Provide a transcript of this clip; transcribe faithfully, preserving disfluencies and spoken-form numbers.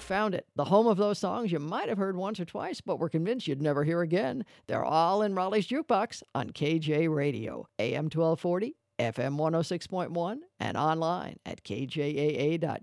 found it. The home of those songs you might have heard once or twice, but were convinced you'd never hear again. They're all in Raleigh's Jukebox on K J Radio, A M twelve forty, F M one oh six point one, and online at K J A A dot